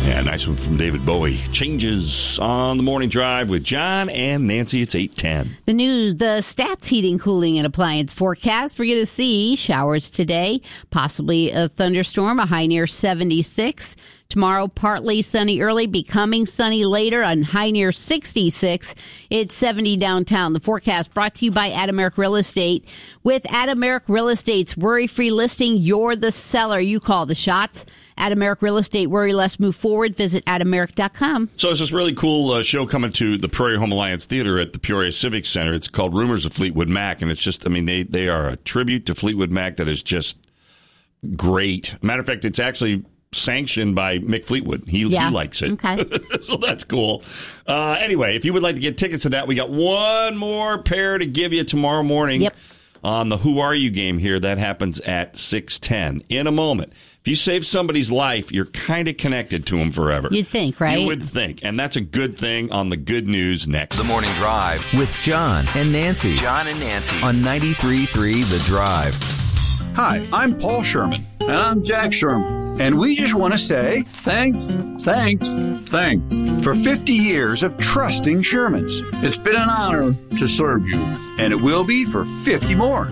Yeah, nice one from David Bowie. Changes on the morning drive with John and Nancy. It's 8:10. The news, the Stats Heating, Cooling, and Appliance forecast. We're going to see showers today, possibly a thunderstorm, a high near 76. Tomorrow, partly sunny early, becoming sunny later, on high near 66. It's 70 downtown. The forecast brought to you by Adameric Real Estate. With Adameric Real Estate's worry-free listing, you're the seller. You call the shots. Adameric Real Estate, worry less, move forward. Visit adameric.com. So it's this really cool show coming to the Prairie Home Alliance Theater at the Peoria Civic Center. It's called Rumors of Fleetwood Mac, and it's just, I mean, they are a tribute to Fleetwood Mac that is just great. Matter of fact, it's actually sanctioned by Mick Fleetwood. He likes it. Okay. So that's cool. Anyway, if you would like to get tickets to that, we got one more pair to give you tomorrow morning on the Who Are You game here. That happens at 6:10. In a moment. If you save somebody's life, you're kind of connected to them forever. You'd think, right? You would think. And that's a good thing on the good news next. The Morning Drive with John and Nancy. John and Nancy on 93.3 The Drive. Hi, I'm Paul Sherman. And I'm Jack Sherman. And we just want to say thanks for 50 years of trusting Shermans. It's been an honor to serve you. And it will be for 50 more.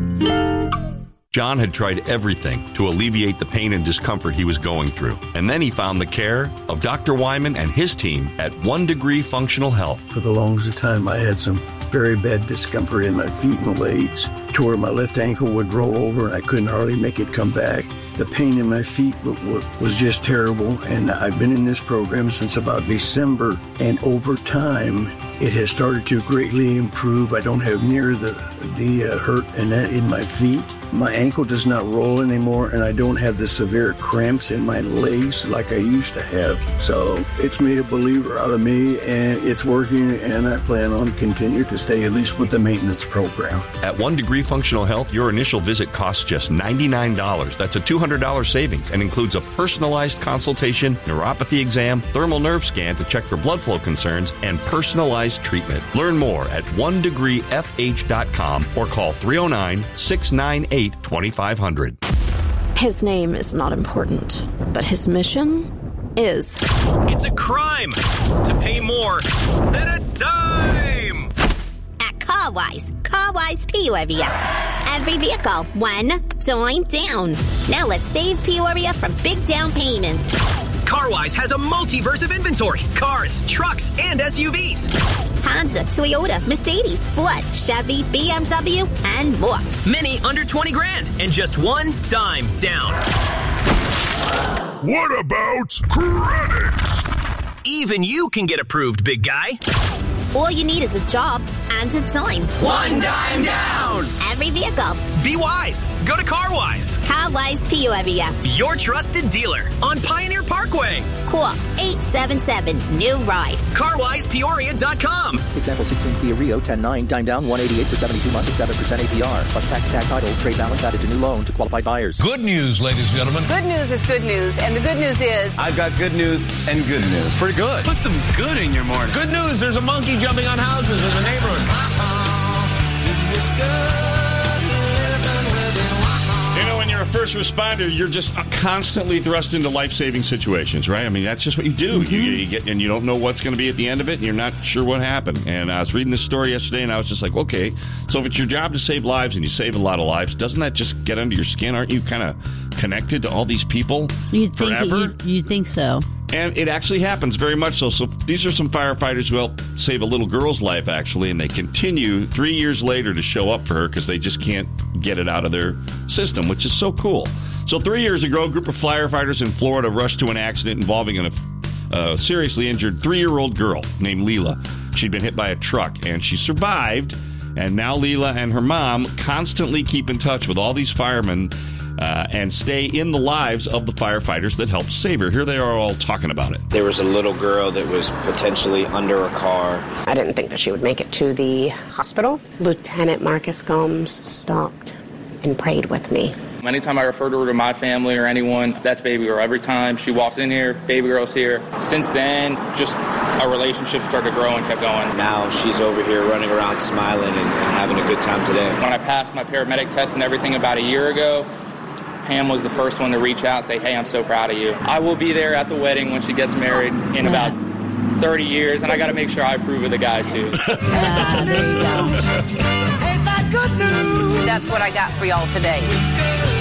John had tried everything to alleviate the pain and discomfort he was going through. And then he found the care of Dr. Wyman and his team at 1 Degree Functional Health. For the longest time, I had some very bad discomfort in my feet and legs, to where my left ankle would roll over and I couldn't hardly make it come back. The pain in my feet was just terrible, and I've been in this program since about December, and over time, it has started to greatly improve. I don't have near the hurt in my feet. My ankle does not roll anymore, and I don't have the severe cramps in my legs like I used to have. So it's made a believer out of me, and it's working, and I plan on continuing to stay at least with the maintenance program. At 1 Degree Functional Health, your initial visit costs just $99. That's a $200 savings and includes a personalized consultation, neuropathy exam, thermal nerve scan to check for blood flow concerns, and personalized treatment. Learn more at 1degreefh.com or call 309-698-2500. His name is not important, but his mission is. It's a crime to pay more than a dime. At CarWise Peoria. Every vehicle, $1 dime down. Now let's save Peoria from big down payments. CarWise has a multiverse of inventory. Cars, trucks, and SUVs. Honda, Toyota, Mercedes, Ford, Chevy, BMW, and more. Many under 20 grand and just $1 dime down. What about credit? Even you can get approved, big guy. All you need is a job and a dime. $1 dime down. Every vehicle. Be wise. Go to CarWise. CarWise Peoria. Your trusted dealer on Pioneer Parkway. Call 877-NEW-RIDE. CarWisePeoria.com. Example 16 Kia Rio 10.9 dime down 188 for 72 months at 7% APR. Plus tax tag title trade balance added to new loan to qualified buyers. Good news, ladies and gentlemen. Good news is good news, and the good news is I've got good news and good news. Pretty good. Put some good in your morning. Good news, there's a monkey jumping on houses in the neighborhood. You know, when you're a first responder, you're just constantly thrust into life-saving situations, right? I mean, that's just what you do. Mm-hmm. You get, and you don't know what's going to be at the end of it, and you're not sure what happened. And I was reading this story yesterday, and I was just like, okay, so if it's your job to save lives, and you save a lot of lives, doesn't that just get under your skin? Aren't you kind of connected to all these people forever? You'd think so. And it actually happens very much so. So these are some firefighters who helped save a little girl's life, actually, and they continue 3 years later to show up for her because they just can't get it out of their system, which is so cool. So 3 years ago, a group of firefighters in Florida rushed to an accident involving a seriously injured 3-year-old girl named Leela. She'd been hit by a truck, and she survived. And now Leela and her mom constantly keep in touch with all these firemen and stay in the lives of the firefighters that helped save her. Here they are all talking about it. There was a little girl that was potentially under a car. I didn't think that she would make it to the hospital. Lieutenant Marcus Gomes stopped and prayed with me. Anytime I refer to her to my family or anyone, that's baby girl. Every time she walks in here, baby girl's here. Since then, just our relationship started to grow and kept going. Now she's over here running around smiling and having a good time today. When I passed my paramedic test and everything about a year ago, Pam was the first one to reach out and say, hey, I'm so proud of you. I will be there at the wedding when she gets married in about 30 years, and I got to make sure I approve of the guy, too. There you go. That's what I got for y'all today.